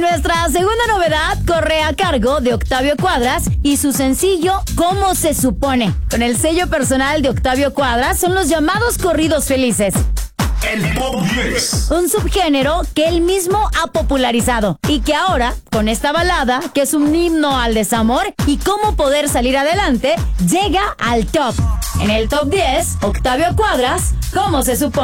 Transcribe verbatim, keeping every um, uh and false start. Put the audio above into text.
nuestra segunda novedad corre a cargo de Octavio Cuadras y su sencillo ¿Cómo se supone? Con el sello personal de Octavio Cuadras son los llamados corridos felices. El Top diez. Un subgénero que él mismo ha popularizado y que ahora, con esta balada, que es un himno al desamor y cómo poder salir adelante, llega al top. En el Top diez, Octavio Cuadras, ¿Cómo se supone?